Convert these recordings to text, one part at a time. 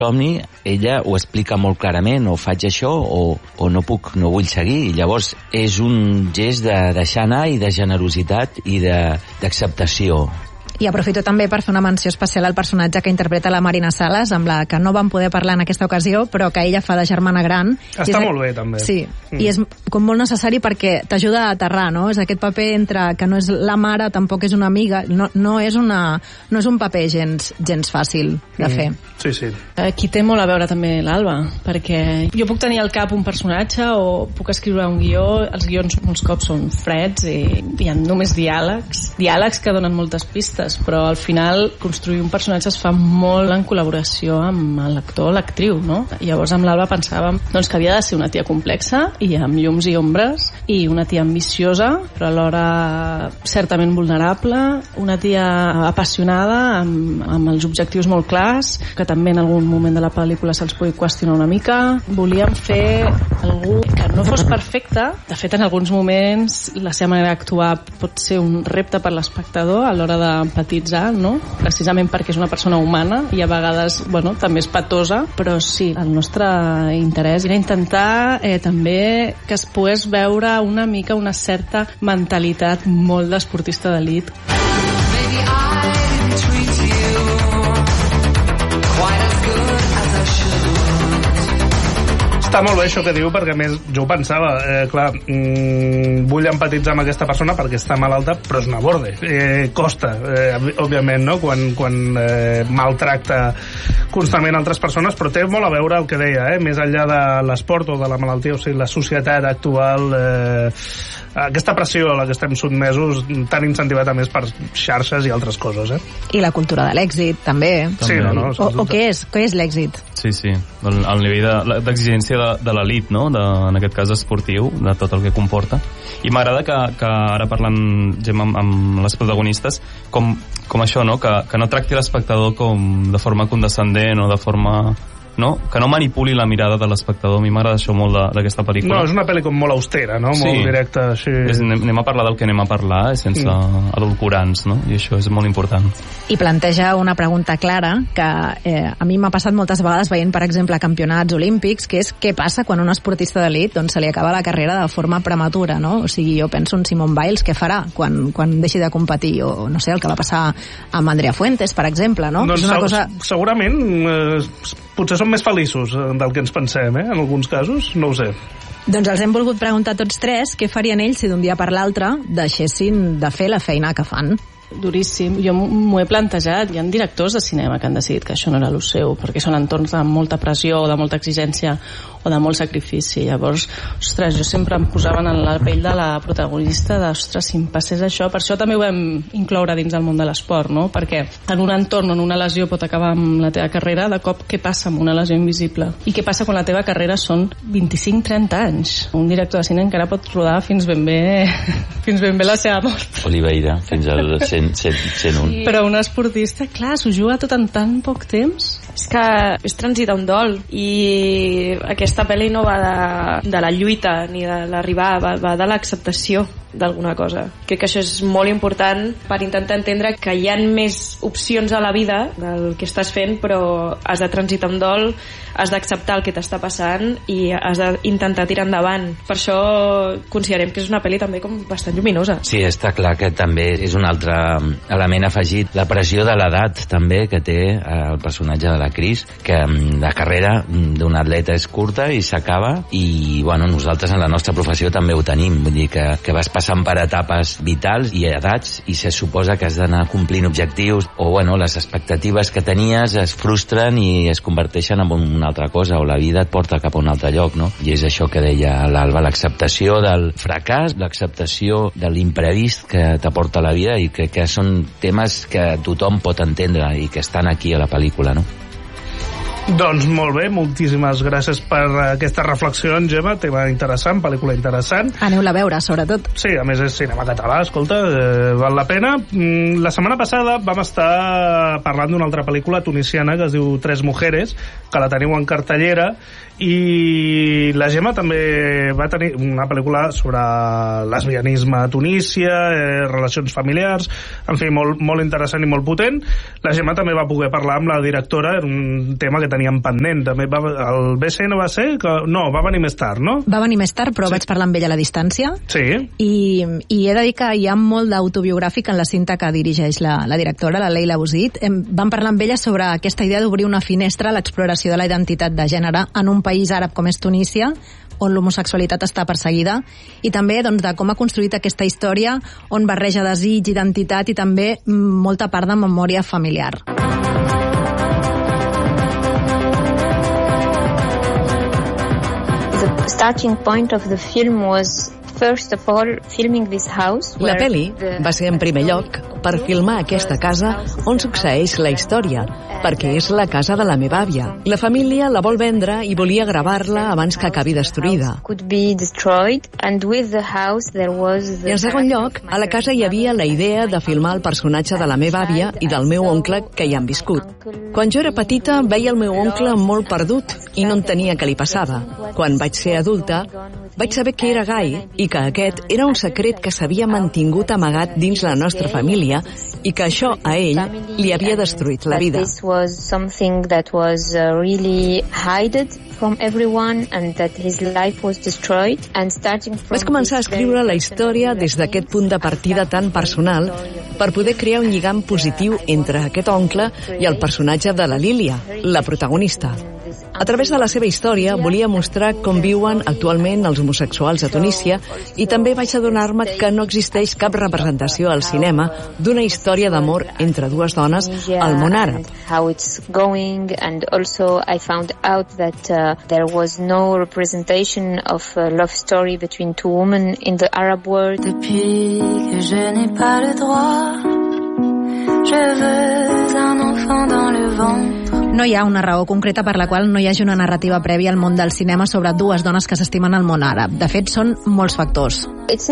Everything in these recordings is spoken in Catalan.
somni, ella ho explica molt clarament, o faig això o no vull seguir, i llavors és un gest de deixar anar i de generositat i d'acceptació. I aprofito també per fer una menció especial al personatge que interpreta la Marina Sales, amb la que no vam poder parlar en aquesta ocasió, però que ella fa de germana gran. Està molt bé, també. Sí, i és com molt necessari perquè t'ajuda a aterrar, no? És aquest paper entre que no és la mare, tampoc és una amiga, no és un paper gens fàcil de fer. Sí. Aquí té molt a veure també l'Alba, perquè jo puc tenir al cap un personatge o puc escriure un guió, els guions molts cops són freds i hi ha només diàlegs que donen moltes pistes, però al final construir un personatge es fa molt en col·laboració amb l'actor o l'actriu, no? Llavors amb l'Alba pensàvem que havia de ser una tia complexa i amb llums i ombres, i una tia ambiciosa però alhora certament vulnerable, una tia apassionada amb els objectius molt clars, que també en algun moment de la pel·lícula se'ls pugui qüestionar una mica. Volíem fer algú que no fos perfecte, de fet en alguns moments la seva manera d'actuar pot ser un repte per l'espectador a l'hora d'empatitzar, no? Precisament perquè és una persona humana i a vegades, també és patosa, però sí, el nostre interès era intentar també que es pogués veure una mica una certa mentalitat molt d'esportista d'elit. Està molt bé això que diu, perquè a més jo ho pensava, vull empatitzar amb aquesta persona perquè està malalta, però és una borde, costa, òbviament, no? Quan maltracta constantment altres persones, però té molt a veure el que deia, més enllà de l'esport o de la malaltia, o sigui, la societat actual, aquesta pressió a la que estem sotmesos, tan incentivat a més per xarxes i altres coses, I la cultura de l'èxit, també. Sí, o què és l'èxit? Sí, el nivell d'exigència de l'elit, no? En aquest cas esportiu, de tot el que comporta. I m'agrada que ara parlant, Gemma, amb les protagonistes, com això, no? Que no tracti l'espectador de forma condescendent o de forma... no? Que no manipuli la mirada de l'espectador. A mi m'agrada això molt d'aquesta pel·lícula. No, és una pel·li com molt austera, no? Molt directa, així. Anem a parlar del que anem a parlar, sense adulcorants, no? I això és molt important. I planteja una pregunta clara que a mi m'ha passat moltes vegades veient, per exemple, campionats olímpics, que és què passa quan un esportista d'elit se li acaba la carrera de forma prematura, no? O sigui, jo penso en Simone Biles, què farà quan deixi de competir? O no sé, el que va passar amb Andrea Fuentes, per exemple, no? Doncs segurament potser som més feliços del que ens pensem, en alguns casos, no ho sé. Doncs els hem volgut preguntar tots tres què farien ells si d'un dia per l'altre deixessin de fer la feina que fan. Duríssim. Jo m'ho he plantejat. Hi ha directors de cinema que han decidit que això no era el seu, perquè són entorns de molta pressió o de molta exigència o de molt sacrifici. Llavors, ostres, jo sempre em posaven en la pell de la protagonista ostres, si em passés això. Per això també ho vam incloure dins del món de l'esport, no? Perquè en un entorn on una lesió pot acabar amb la teva carrera, de cop què passa amb una lesió invisible? I què passa quan la teva carrera són 25-30 anys? Un director de cine encara pot rodar fins ben bé la seva mort. Oliveira, fins al 101. Sí. Però un esportista, clar, s'ho juga tot en tan poc temps. És que és transitar un dol, i aquesta pel·li no va de la lluita ni de l'arribar, va de l'acceptació d'alguna cosa. Crec que això és molt important per intentar entendre que hi ha més opcions a la vida del que estàs fent, però has de transitar un dol, has d'acceptar el que t'està passant i has d'intentar tirar endavant. Per això considerem que és una pel·li també com bastant lluminosa. Sí, està clar que també és un altre element afegit, la pressió de l'edat també que té el personatge de la Cris, que la carrera d'un atleta és curta i s'acaba, i nosaltres en la nostra professió també ho tenim, vull dir que vas passant per etapes vitals i edats, i se suposa que has d'anar complint objectius, o les expectatives que tenies es frustren i es converteixen en una altra cosa, o la vida et porta cap a un altre lloc, no? I és això que deia l'Alba, l'acceptació del fracàs, l'acceptació de l'imprevist que t'aporta la vida, i que són temes que tothom pot entendre i que estan aquí a la pel·lícula, no? Doncs molt bé, moltíssimes gràcies per aquesta reflexió, Gemma, tema interessant, pel·lícula interessant. Aneu-la a veure, sobretot. Sí, a més és cinema català, escolta, val la pena. La setmana passada vam estar parlant d'una altra pel·lícula tunisiana que es diu Tres Mujeres, que la teniu en cartellera, i la Gemma també va tenir una pel·lícula sobre lesbianisme a Tunísia, relacions familiars, en fi, molt interessant i molt potent. La Gemma també va poder parlar amb la directora, era un tema que tenia teníem pendent. També el BCN va ser? No, va venir més tard, no? Va venir més tard, però vaig parlar amb ell a la distància. Sí. I he de dir que hi ha molt d'autobiogràfic en la cinta que dirigeix la directora, la Leila Bouzid. Vam parlar amb ella sobre aquesta idea d'obrir una finestra a l'exploració de la identitat de gènere en un país àrab com és Tunísia, on l'homosexualitat està perseguida, i també doncs, de com ha construït aquesta història on barreja desig, identitat i també molta part de memòria familiar. The starting point of the film was first of all filming this house. La pel·li va ser en primer lloc per filmar aquesta casa on succeeix la història, perquè és la casa de la meva àvia. La família la vol vendre i volia gravar-la abans que acabi destruïda. I en segon lloc, a la casa hi havia la idea de filmar el personatge de la meva àvia i del meu oncle que hi han viscut. Quan jo era petita veia el meu oncle molt perdut i no entenia què li passava. Quan vaig ser adulta, vaig saber que era gai i que aquest era un secret que s'havia mantingut amagat dins la nostra família i que això a ell li havia destruït la vida. Vaig començar a escriure la història des d'aquest punt de partida tan personal per poder crear un lligam positiu entre aquest oncle i el personatge de la Lília, la protagonista. A través de la seva història volia mostrar com viuen actualment els homosexuals a Tunísia i també vaig adonar-me que no existeix cap representació al cinema d'una història d'amor entre dues dones al món àrab. And also I found out that there was no representation of a love story between two women in the Arab world. Depuis que je n'ai pas le droit, je veux un enfant dans le ventre. No hi ha una raó concreta per la qual no hi hagi una narrativa prèvia al món del cinema sobre dues dones que s'estimen al món àrab. De fet, són molts factors.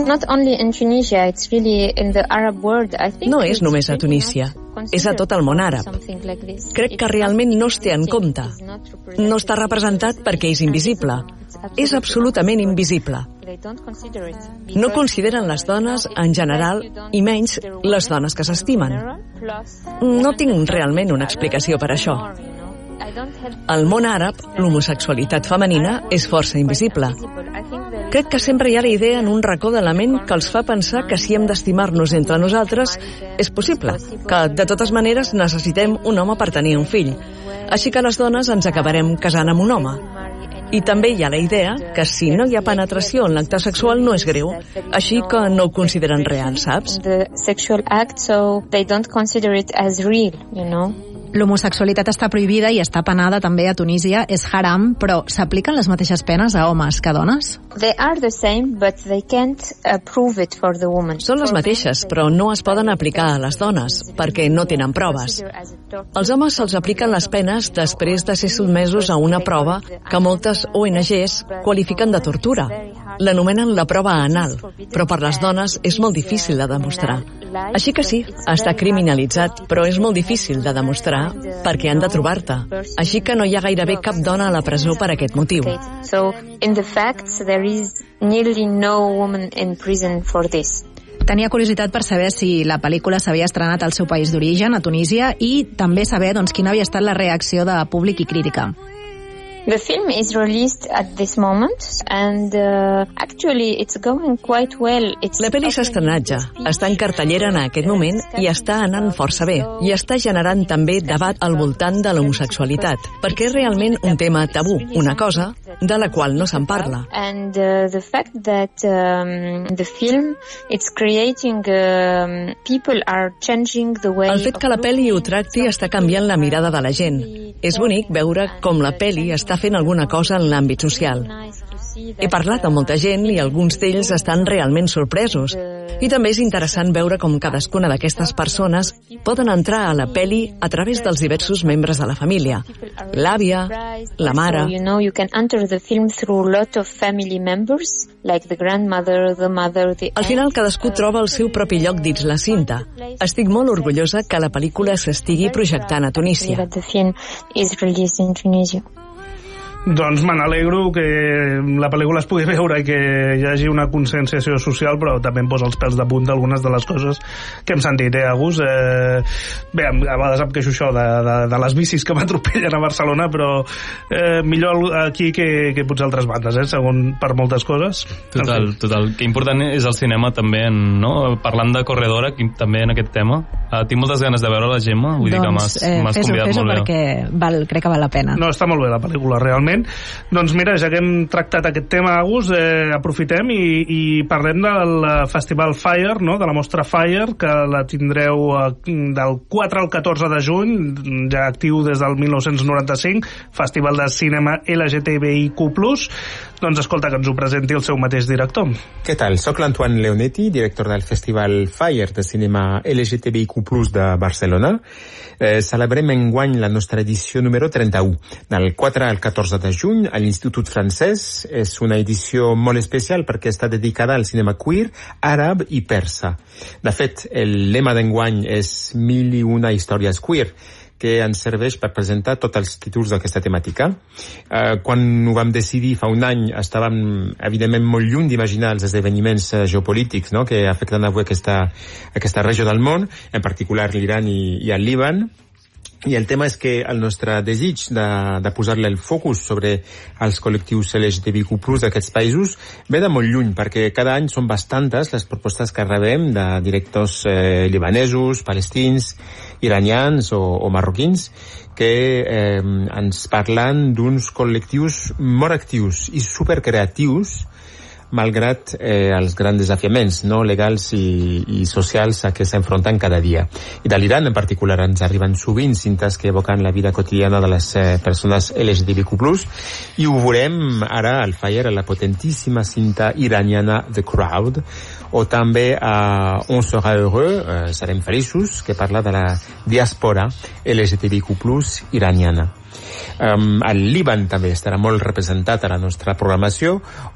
No és només a Tunísia, és a tot el món àrab. Crec que realment no es té en compte. No està representat perquè és invisible. És absolutament invisible. No consideren les dones en general i menys les dones que s'estimen. No tinc realment una explicació per això. Al món àrab, l'homosexualitat femenina és força invisible. Crec que sempre hi ha la idea en un racó de la ment que els fa pensar que si hem d'estimar-nos entre nosaltres és possible, que de totes maneres necessitem un home per tenir un fill. Així que les dones ens acabarem casant amb un home. I també hi ha la idea que si no hi ha penetració en l'acte sexual no és greu, així que no ho consideren real, saps? L'homosexualitat està prohibida i està penada també a Tunísia, és haram, però s'apliquen les mateixes penes a homes que a dones? Són les mateixes, però no es poden aplicar a les dones, perquè no tenen proves. Als homes se'ls apliquen les penes després de ser sotmesos a una prova que moltes ONGs qualifiquen de tortura. L'anomenen la prova anal, però per les dones és molt difícil de demostrar. Així que sí, està criminalitzat, però és molt difícil de demostrar perquè han de trobar-te. Així que no hi ha gairebé cap dona a la presó per aquest motiu. Tenia curiositat per saber si la pel·lícula s'havia estrenat al seu país d'origen, a Tunísia, i també saber quina havia estat la reacció de públic i crítica. The film is released at this moment and actually it's going quite well. La pel·li s'ha estrenat ja, està en cartellera en aquest moment i està anant força bé i està generant també debat al voltant de l'homosexualitat, perquè és realment un tema tabú, una cosa de la qual no se'n parla. And the fact that the film it's creating people are changing the way. El fet que la pel·li ho tracti està canviant la mirada de la gent. És bonic veure com la pel·li està fent alguna cosa en l'àmbit social. He parlat amb molta gent i alguns d'ells estan realment sorpresos. I també és interessant veure com cadascuna d'aquestes persones poden entrar a la pel·li a través dels diversos membres de la família. L'àvia, la mare. Al final cadascú troba el seu propi lloc dins la cinta. Estic molt orgullosa que la pel·lícula s'estigui projectant a Tunísia. Doncs me n'alegro que la pel·lícula es pugui veure i que hi hagi una conscienciació social, però també em posa els pèls de punta algunes de les coses que hem sentit, Agus? Bé, a vegades em queixo això de les bicis que m'atropellen a Barcelona, però millor aquí que potser altres bandes, segon per moltes coses. Total. Que important és el cinema també, no? Parlant de Corredora, també en aquest tema. Tinc moltes ganes de veure la Gemma, vull dir que m'has convidat molt bé. Perquè crec que val la pena. No, està molt bé la pel·lícula, realment. Doncs mira, ja que hem tractat aquest tema, Agus, aprofitem i parlem del Festival Fire, no? De la mostra Fire, que la tindreu del 4 al 14 de juny, ja actiu des del 1995, Festival de Cinema LGTBIQ+. Doncs escolta, que ens ho presenti el seu mateix director. Què tal? Soc l'Antoine Leonetti, director del Festival Fire de Cinema LGTBIQ+, de Barcelona. Celebrem enguany la nostra edició número 31, del 4 al 14 de juny a l'Institut Francès. És una edició molt especial perquè està dedicada al cinema queer, àrab i persa. De fet, el lema d'enguany és 1001 històries queer, que ens serveix per presentar tots els títols d'aquesta temàtica. Quan ho vam decidir fa un any, estàvem evidentment molt lluny d'imaginar els esdeveniments geopolítics, no?, que afecten avui aquesta regió del món, en particular l'Iran i el Líban. I el tema és que el nostre desig de posar-li el focus sobre els col·lectius LGTBIQ+ d'aquests països ve de molt lluny, perquè cada any són bastantes les propostes que rebem de directors libanesos, palestins, iranians o marroquins, que ens parlen d'uns col·lectius molt actius i supercreatius, malgrat els grans desafiaments, no, legals i socials a què s'enfronten cada dia. I de l'Iran en particular ens arriben sovint cintes que evoquen la vida quotidiana de les persones LGTBIQ+, i ho veurem ara al Fire, a la potentíssima cinta iraniana The Crowd, o també a On sera heureux, serem feliços, que parla de la diàspora LGTBIQ+ iraniana. El Líban també estarà molt representat a la nostra programació,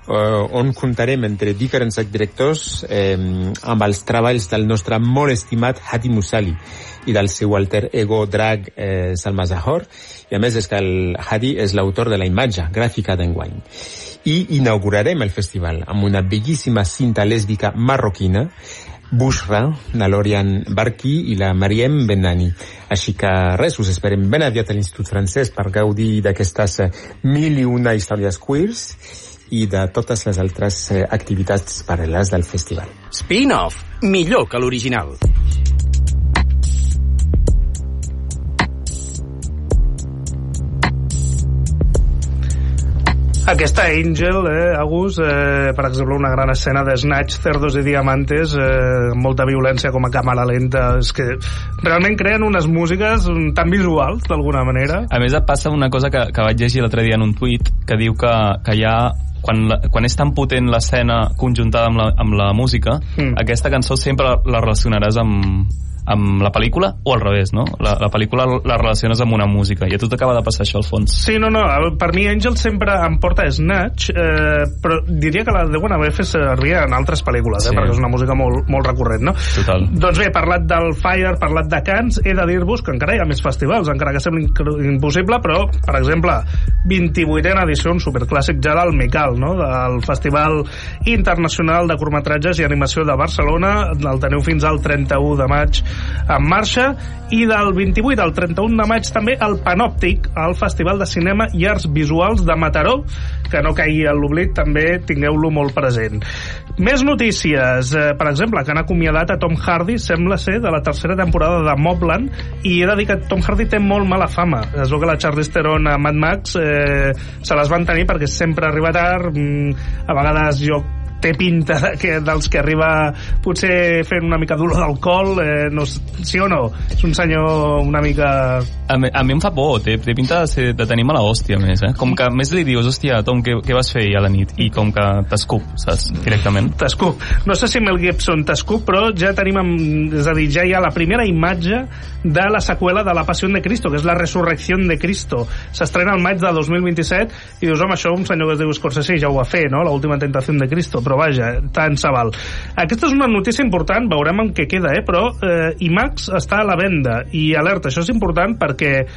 on comptarem entre diferents directors amb els treballs del nostre molt estimat Hadi Moussali i del seu alter ego drag Salma Zahor, i a més és que el Hadi és l'autor de la imatge gràfica d'enguany. I inaugurarem el festival amb una bellíssima cinta lèsbica marroquina, Bushra, la Lorian Barki i la Mariem Benani. Així que res, us esperem ben aviat a l'Institut Francès per gaudir d'aquestes 1001 històries queers i de totes les altres activitats paral·leles del festival. Spin-off, millor que l'original. Aquesta Angel, Agus, per exemple, una gran escena de Snatch, Cerdos y Diamantes, molta violència com a càmera lenta, és que realment creen unes músiques tan visuals, d'alguna manera. A més, et passa una cosa que vaig llegir l'altre dia en un tuit, que diu que hi ha... Quan és tan potent l'escena conjuntada amb la música, aquesta cançó sempre la relacionaràs amb la pel·lícula o al revés, no? La pel·lícula la relaciones amb una música i a tu t'acaba de passar això al fons. Sí, no, per mi Angel sempre em porta Snatch, però diria que la deuen haver fet servir en altres pel·lícules, perquè és una música molt, molt recurrent, no? Total. Doncs bé, he parlat del Fire, parlat de Cannes, he de dir-vos que encara hi ha més festivals, encara que sembli impossible, però, per exemple, 28a edició, un superclàssic ja del Mical, no? Del Festival Internacional de Curtmetratges i Animació de Barcelona, el teniu fins al 31 de maig en marxa, i del 28 al 31 de maig també el Panòptic, el Festival de Cinema i Arts Visuals de Mataró, que no caigui a l'oblit, també tingueu-lo molt present. Més notícies, per exemple, que han acomiadat a Tom Hardy, sembla ser, de la tercera temporada de Mobland, i he de dir que Tom Hardy té molt mala fama. Es veu que la Charlize Theron a Mad Max se les van tenir perquè sempre arriba tard, a vegades té pinta dels que arriba potser fent una mica d'olor d'alcohol, no, sí o no? És un senyor una mica... A mi em fa por, té pinta de tenir mala hòstia més, com que més li dius, hòstia, Tom, què vas fer ahir a la nit? I com que t'escup, saps? Directament. T'escup. No sé si Mel Gibson t'escup, però ja tenim, és a dir, ja hi ha la primera imatge de la seqüela de La Pasión de Cristo, que és La Resurrección de Cristo. S'estrena al maig de 2027 i dius, home, això un senyor que es diu Scorsese ja ho va fer, no? La última tentación de Cristo, però vaja, tant se val. Aquesta és una notícia important, veurem en què queda, però IMAX està a la venda, i alerta, això és important perquè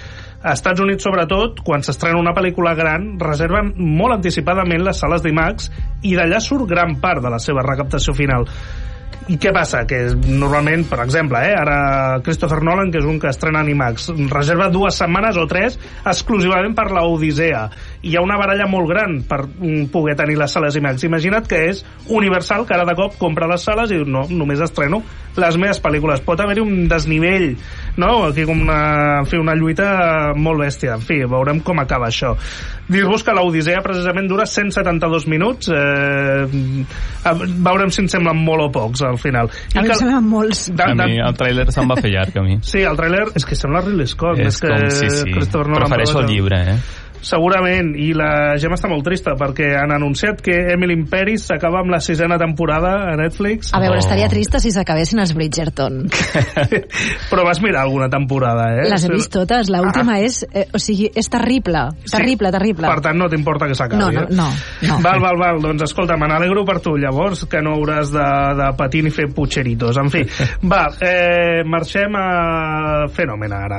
A Estats Units, sobretot, quan s'estrena una pel·lícula gran, reserven molt anticipadament les sales d'IMAX i d'allà surt gran part de la seva recaptació final. I què passa? Que normalment, per exemple, ara Christopher Nolan, que és un que estrena en IMAX, reserva 2 setmanes o 3 exclusivament per la Odissea. I hi ha una baralla molt gran per poder tenir les sales IMAX. Imagina't que és Universal, que ara de cop compra les sales i diu, no, només estreno les meves pel·lícules. Pot haver-hi un desnivell, no? Aquí com una lluita molt bèstia. En fi, veurem com acaba això. Dir-vos que l'Odissea precisament dura 172 minuts. Veurem si ens semblen molt o pocs al final. A mi semblen molts. A mi el tràiler se'm va fer llarg, a mi. Sí, el tràiler és que sembla Ridley Scott. És com, sí. Prefereixo el llibre, Segurament, i la Gemma està molt trista perquè han anunciat que Emily in Paris s'acaba amb la 6ª temporada a Netflix. A veure, estaria trista si s'acabessin els Bridgerton. Però vas mirar alguna temporada, Les he vist totes, l'última és és terrible, terrible. Per tant, no t'importa que s'acabi. No. Val, doncs escolta, me n'alegro per tu, llavors, que no hauràs de patir ni fer putxeritos. En fi, marxem a Fenòmena ara.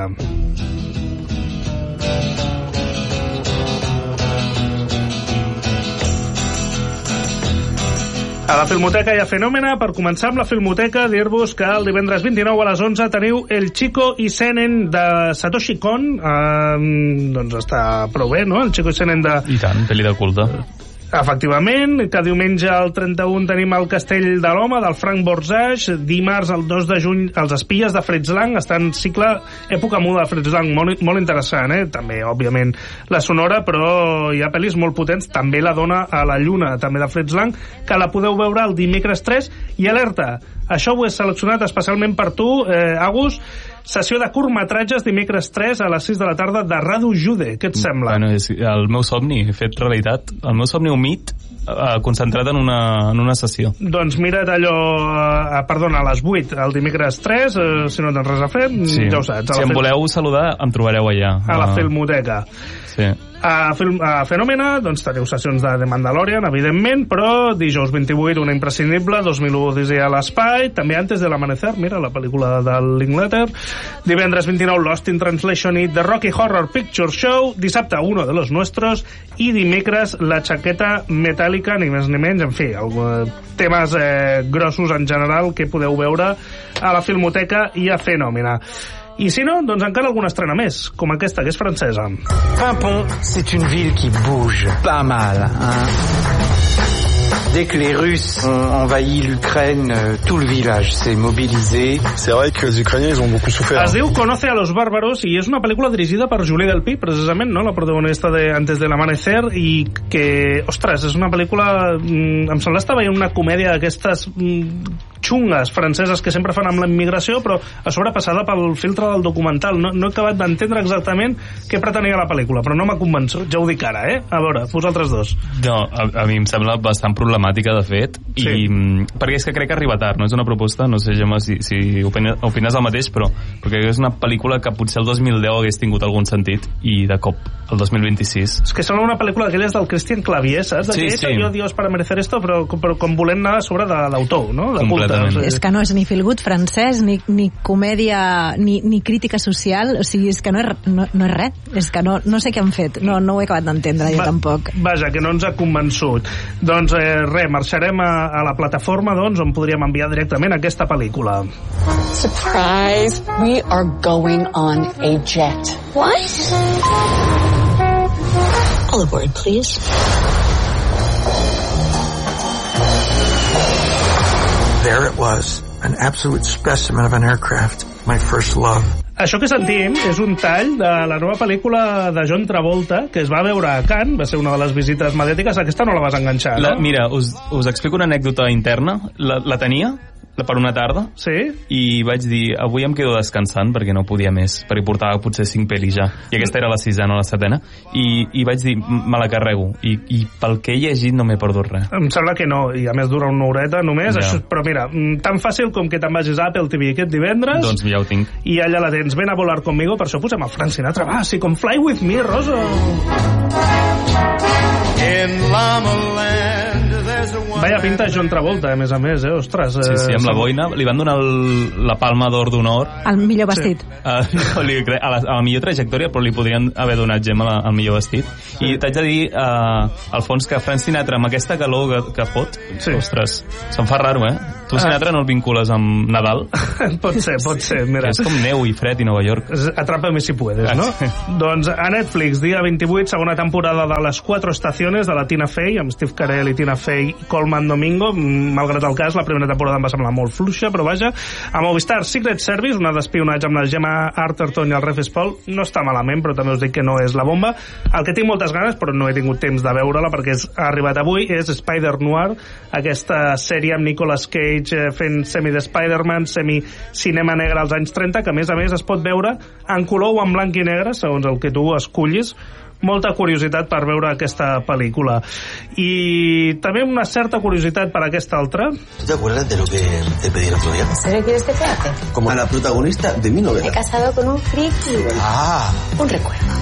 A la Filmoteca hi ha Fenòmena. Per començar amb la Filmoteca, dir-vos que el divendres 29 a les 11 teniu El Chico y Seinen de Satoshi Kon. Doncs està prou bé, no? El Chico y Seinen de... I tant, pel·li de culte. Efectivament, que diumenge al 31 tenim el Castell de l'Home, del Frank Borzage. Dimarts, el 2 de juny, Els Espies de Fritz Lang. Està en cicle època muda de Fritz Lang, molt interessant, també, òbviament, la sonora, però hi ha pel·lis molt potents. També La dona a la lluna, també de Fritz Lang, que la podeu veure el dimecres 3. I alerta, això ho he seleccionat especialment per tu, Agus, sessió de curtmetratges dimecres 3 a les 6 de la tarda de Radu Jude. Què et sembla? Bueno, és el meu somni fet realitat. El meu somni humit concentrat en una sessió. Doncs mira't allò, a les 8 el dimecres 3, si no tens res a fer, ja ho saps. Si em voleu saludar, em trobareu allà. A la Filmoteca. Sí. A Fenòmena, doncs teniu sessions de The Mandalorian, evidentment, però dijous 28, una imprescindible, 2001 Odissea a l'espai, també Antes del Amanecer, mira, la pel·lícula del Linklater, divendres 29 Lost in Translation i The Rocky Horror Picture Show, dissabte Uno de los Nuestros, i dimecres La Chaqueta Metàl·lica, ni més ni menys, en fi, temes grossos en general que podeu veure a la Filmoteca i a Fenòmena. I si no, doncs encara alguna estrena més, com aquesta, que és francesa. Pimpon, c'est une ville qui bouge pas mal, Dès que les Russes ont envahi l'Ukraine, tout le village s'est mobilisé. C'est vrai que les Ukrainiens, ils ont beaucoup souffert. Es diu Conoce a los bárbaros i és una pel·lícula dirigida per Julie Delpy, precisament, no? La protagonista de Antes del Amanecer, i que, ostres, és una pel·lícula... em sembla estar veient una comèdia d'aquestes xungues franceses que sempre fan amb la immigració, però a sobre passada pel filtre del documental. No he acabat d'entendre exactament què pretenia la pel·lícula, però no m'ha convençut, ja ho dic ara, A veure, vosaltres dos. No, a mi em sembla bastant problemàtica, de fet, i perquè és que crec que arriba tard, no és una proposta, no sé, Gemma, si opines el mateix, però perquè és una pel·lícula que potser el 2010 hagués tingut algun sentit, i de cop el 2026... És que sembla una pel·lícula d'aquelles del Christian Clavier, saps? Sí. Jo, Dios, para merecer esto, però com volent anar a sobre de l'autor, no? De completament. És que no és ni feel good francès, ni comèdia, ni crítica social, o sigui, és que no és res, és que no sé què han fet, no ho he acabat d'entendre jo tampoc. Vaja, que no ens ha convençut. Doncs marxarem a la plataforma, doncs, on podríem enviar directament aquesta pel·lícula. Surprise! We are going on a jet. What? All aboard, please. There it was, an absolute specimen of an aircraft, my first love. Això que sentim és un tall de la nova pel·lícula de John Travolta, que es va veure a Cannes, va ser una de les visites mediàtiques. Aquesta no la vas enganxar, no? Mira, us explico una anècdota interna. La tenia per una tarda, i vaig dir, avui em quedo descansant perquè no podia més, perquè portava potser 5 pel·lis ja, i aquesta era la 6ª o la 7ª, i vaig dir, me la carrego, i pel que he llegit no m'he perdut res. Em sembla que no, i a més dura una horeta només, això, però mira, tan fàcil com que te'n vagis a Apple TV aquest divendres, doncs ja ho tinc, i allà la tens, ven a volar conmigo, per això posem a Frank Sinatra, va, sí, com Fly With Me, Rosa. In Llama Land there's a Vaya pinta John Travolta, a més, ostres. Sí, amb la boina. Li van donar la palma d'or d'honor. El millor vestit. A la millor trajectòria, però li podrien haver donat Gemma el millor vestit. I t'haig de dir, Alfons, que Frank Sinatra, amb aquesta calor que fot, ostres, se'm fa raro, Tu, Sinatra, no el vincules amb Nadal? Pot ser, mira. És com neu i fred i Nova York. Atrápame si puedes, no? Doncs a Netflix, dia 28, segona temporada de Les Cuatro Estaciones, de la Tina Fey, amb Steve Carell i Tina Fey, Colman Domingo. Malgrat el cas, la primera temporada em va semblar molt fluixa, però vaja. A Movistar, Secret Service, una d'espionatge amb la Gemma Arterton i el Ref Spall, no està malament, però també us dic que no és la bomba. El que tinc moltes ganes, però no he tingut temps de veure-la perquè ha arribat avui, és Spider-Noir, aquesta sèrie amb Nicolas Cage fent semi de Spider-Man, semi cinema negre als anys 30, que a més es pot veure en color o en blanc i negre, segons el que tu escullis. Molta curiositat per veure aquesta pel·lícula. Y también una certa curiosidad para aquesta altra. ¿Tú te acuerdas de lo que te pedí el otro día? ¿En serio quieres que te hace? Como a la protagonista de mi novela. Me he casado con un friki. Ah. Un recuerdo.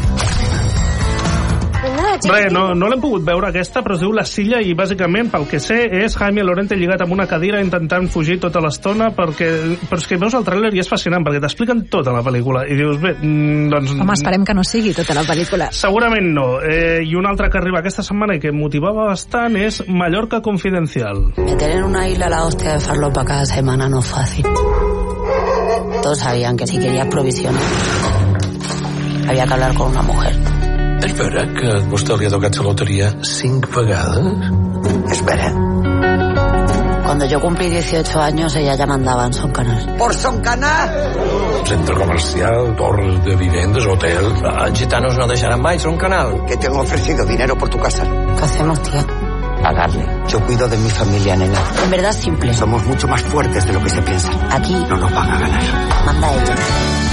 Res, no l'hem pogut veure aquesta, però es diu La Silla i bàsicament, pel que sé, és Jaime Lorente lligat amb una cadira intentant fugir tota l'estona, però és que veus el tràiler i és fascinant, perquè t'expliquen tota la pel·lícula i dius, bé, doncs... Home, esperem que no sigui tota la pel·lícula. Segurament no. I una altra que arriba aquesta setmana i que em motivava bastant és Mallorca Confidencial. Meter en una isla la hostia de farlopa cada semana no es fácil. Todos sabían que si querías provisiones había que hablar con una mujer. És veritat que a vostè li ha tocat la loteria 5 vegades? Espera. Cuando yo cumplí 18 años, ella ya mandaba en Son Canal. ¿Por Son Canal? Centre comercial, torres de viviendas, hotel... Los gitanos no dejarán más Son Canal. Que te han ofrecido dinero por tu casa. ¿Qué hacemos, tía? Pagarle. Yo cuido de mi familia, nena. En verdad, simple. Somos mucho más fuertes de lo que se piensa. Aquí no nos van a ganar. Manda ella.